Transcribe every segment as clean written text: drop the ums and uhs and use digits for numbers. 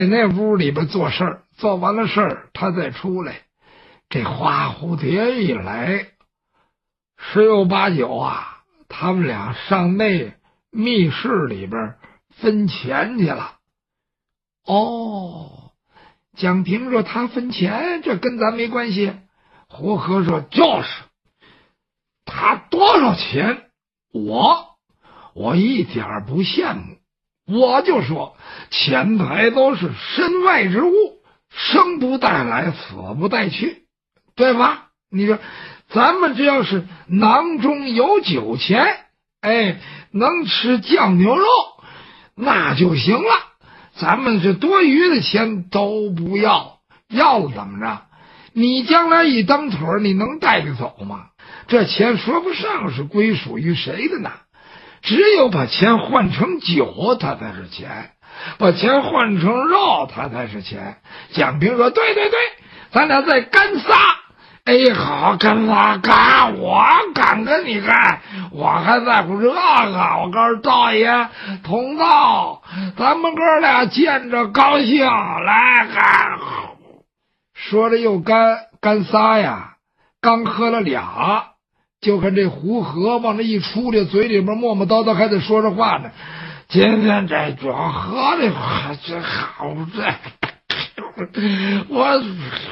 那屋里边做事儿，做完了事儿他再出来。这花蝴蝶一来，十有八九啊，他们俩上那密室里边分钱去了。哦，蒋平说他分钱，这跟咱没关系。胡和说就是，他多少钱，我一点不羡慕。我就说钱财都是身外之物，生不带来，死不带去，对吧？你说咱们只要是囊中有酒钱，能吃酱牛肉那就行了，咱们这多余的钱都不要，要了怎么着？你将来一蹬腿你能带得走吗？这钱说不上是归属于谁的呢？只有把钱换成酒，它才是钱；把钱换成肉，它才是钱。蒋平说：“对，咱俩再干仨。”好，干仨干，我敢跟你干，我还在乎这个。我告诉道爷、同道，咱们哥俩见着高兴，来干。说着又干仨呀，刚喝了俩。就看这胡和往这一出来，嘴里边磨磨叨叨还在说着话呢。今天这酒喝的可真好，我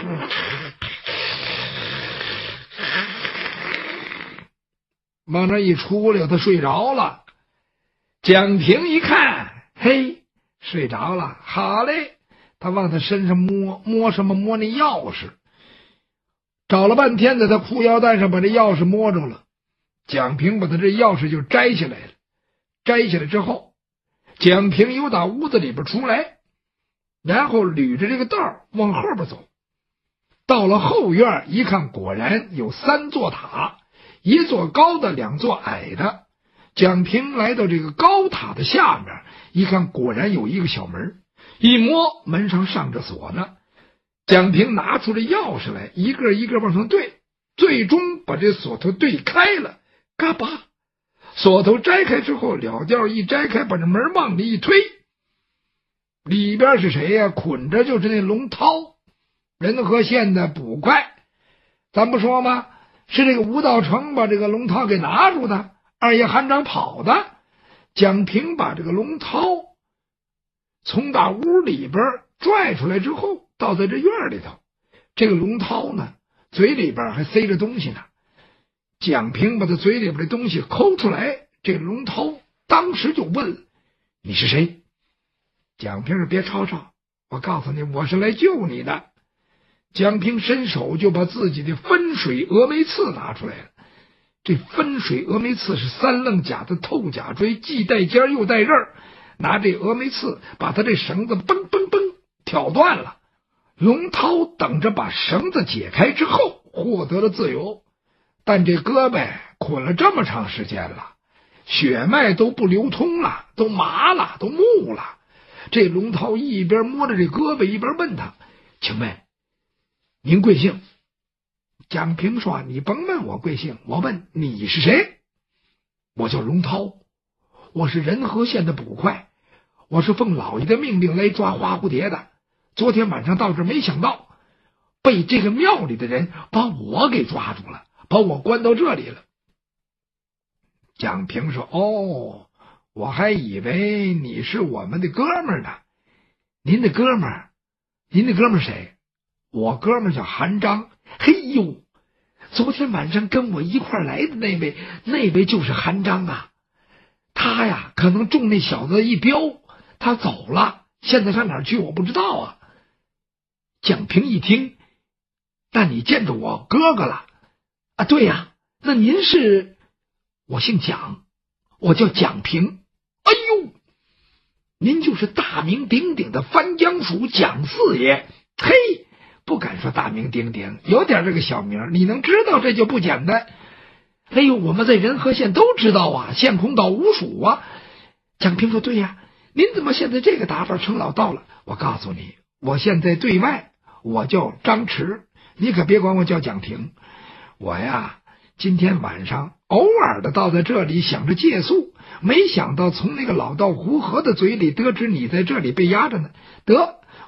往这一出来，他睡着了。蒋平一看，嘿，睡着了，好嘞。他往他身上摸什么？摸那钥匙。找了半天，在他裤腰带上把这钥匙摸着了。蒋平把他这钥匙就摘下来了。摘下来之后，蒋平又打屋子里边出来，然后捋着这个道往后边走。到了后院一看，果然有3座塔，一座高的，2座矮的。蒋平来到这个高塔的下面，一看果然有一个小门，一摸门上上着锁呢。蒋平拿出这钥匙来，一个一个往上对，最终把这锁头对开了，嘎巴，锁头摘开之后，了调一摘开，把这门往里一推，里边是谁呀？捆着就是那龙涛，仁和县的捕快。咱不说吗？是这个吴道成把这个龙涛给拿住的，二爷韩章跑的。蒋平把这个龙涛从大屋里边拽出来之后，倒在这院里头。这个龙涛呢，嘴里边还塞着东西呢。蒋平把他嘴里边的东西抠出来，这个龙涛当时就问了：“你是谁？”蒋平说：“别吵吵，我告诉你，我是来救你的。”蒋平伸手就把自己的分水峨眉刺拿出来了。这分水峨眉刺是3楞甲的透甲锥，既带尖又带刃，拿这峨眉刺把他这绳子嘣嘣嘣挑断了。龙涛等着把绳子解开之后获得了自由，但这胳膊捆了这么长时间了，血脉都不流通了，都麻了，都木了。这龙涛一边摸着这胳膊一边问他：“请问您贵姓？”蒋平说：“你甭问我贵姓，我问你是谁。”“我叫龙涛，我是仁和县的捕快，我是奉老爷的命令来抓花蝴蝶的。昨天晚上到这儿，没想到被这个庙里的人把我给抓住了，把我关到这里了。”蒋平说：“哦，我还以为你是我们的哥们儿呢。您的哥们儿谁？”“我哥们儿叫韩章。”“嘿呦，昨天晚上跟我一块来的那位就是韩章啊。他呀可能中那小子一镖，他走了，现在上哪儿去我不知道啊。”蒋平一听：“那你见着我哥哥了？”“啊，对呀。那您是？”“我姓蒋，我叫蒋平。”“哎呦，您就是大名鼎鼎的番江署蒋四爷。”“嘿，不敢说大名鼎鼎，有点这个小名，你能知道这就不简单。”“哎呦，我们在仁和县都知道啊，县空道无属啊。”蒋平说：“对呀，您怎么现在这个打法成老道了？我告诉你，我现在对外我叫张弛，你可别管我叫蒋平。我呀今天晚上偶尔的到在这里，想着借宿，没想到从那个老道胡和的嘴里得知你在这里被压着呢。得，